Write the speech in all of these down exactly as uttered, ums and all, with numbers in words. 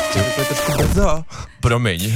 To je trošku brzo. Promiň.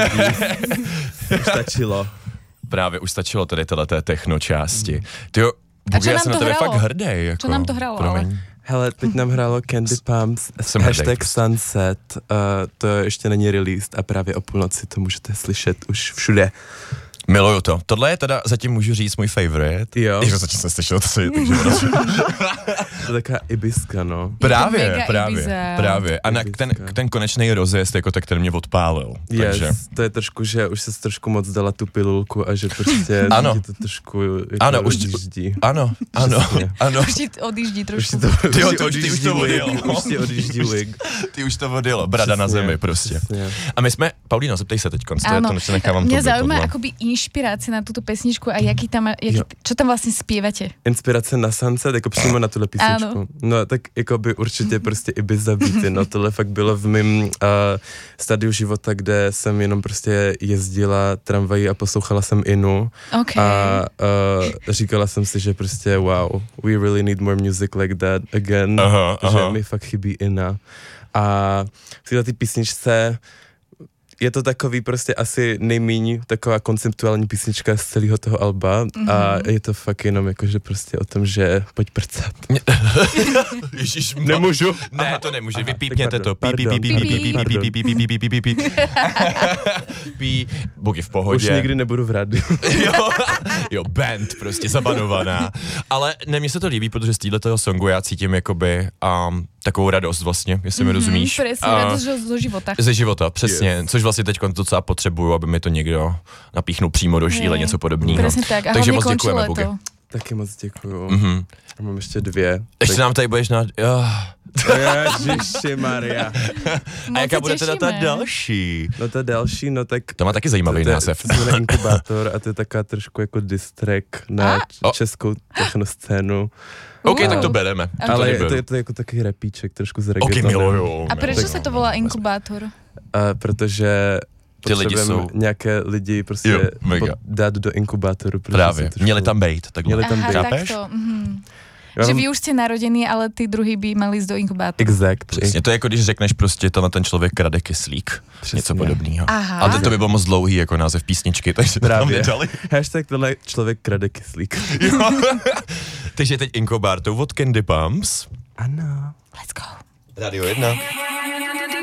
Už stačilo. Právě už stačilo tady téhleté techno části. Tyjo, Bugy, já jsem na tebe hrálo? fakt hrdý. Jako, Co nám to hrálo, promiň. ale? Hele, teď nám hrálo Candy Pumps, Jsem hashtag hrdý. Sunset, uh, to ještě není released a právě o půlnoci to můžete slyšet už všude. Miluju to. Tohle je teda, zatím můžu říct, můj favorite. Jo. Ježiš, zatím jsem slyšel to si, takže To je taková ibiska, no. Právě, mega právě, Ibiza. právě. A na ten, ten konečný rozjezd, jako tak ten mě odpálil. Yes, Takže. to je trošku, že už se trošku moc dala tu pilulku a že prostě Ano. ti to trošku jako Ano, už- odjíždí. Ano, ano, Přesně. ano. Už ti odjíždí Už trošku. ti to, Ty jo, už ti to už- ty už odjíždí to wig, odjel. už ti odjíždí wig. Ty už to vodilo, brada na Přesně, zemi prostě. přesně. A my jsme, Paulíno, zeptej se teď, to, to ještě nechávám mňa tobě zaujíma tohle. akoby inšpirácia na túto pesničku a jaký tam, jaký, Jo. čo tam vlastne spievate? Inspirace na Sunset, jako přímo na tuhle písničku. No tak jako by určitě prostě Ibiza beaty, no tohle fakt bylo v mém uh, stadiu života, kde jsem jenom prostě jezdila tramvají a poslouchala jsem Inu OK. a uh, říkala jsem si, že prostě wow, we really need more music like that again, Aha, že aha. mi fakt chybí Ina. A v této písničce je to takový prostě asi nejméně taková konceptuální písnička z celého toho alba mm-hmm. a je to fakt jenom jakože prostě o tom, že pojď prcat. Ježíš, Nemůžu? Ne, to nemůže, Aha, vypípněte tak to. Pí, pí, pardon, pí, pí, pí, pí, pardon, pí, pí, pí, pí, pí, pí, pí, pí, pí. Pí, Bugy v Už pohodě. nikdy nebudu v rádiu. Jo, jo, band prostě zabanovaná. Ale ne, mně se to líbí, protože z této songu já cítím jakoby um, takovou radost vlastně, jestli mi rozumíš. Presne, A- radosť zo- zo života. Ze života, přesně, yes. Což vlastně teď docela potřebuju, aby mi to někdo napíchnul přímo do žíle, Je. něco podobného. Presne tak, a Takže hlavne moc končí děkujeme, leto. Bugy. Taky moc děkuju. Mhm. A mám ještě dvě. Ještě nám tady budeš na... Oh. Ježiši Maria. A Moc jaká se bude teda ta těšíme. další? No ta další, no tak... To má taky zajímavý to, to, název. To se jmenuje Inkubátor a to je taková trošku jako diss track na A? O. českou technoscénu. OK, Uh. tak to bereme. To Ale je, neberu. to, je to jako takový repíček, trošku z OK, reggaetonem. miluju. A prečo miluju. sa to volá inkubátor? A protože Ty lidi potřebujeme jsou- nějaké lidi prostě Jo, mega. pod- dát do inkubátoru. protože Právě, jsou trošku- měli tam bejt. Takhle. Měli tam Aha, být. Chápeš? takto. Mhm. Já Že mám- vy už ste narodení, ale tí druhí by mali ísť do inkubátoru. Exactly. Přesně, to je jako když řekneš prostě tenhle ten člověk krade kyslík. Přesně. Něco podobného. Aha. Ale to by bylo moc dlouhý jako název písničky, takže to tam Právě. nedali. Hashtag tohle člověk krade kyslík. Jo. Takže teď Inkubátor od Candy Pumps. Ano. Let's go. Radio jedna.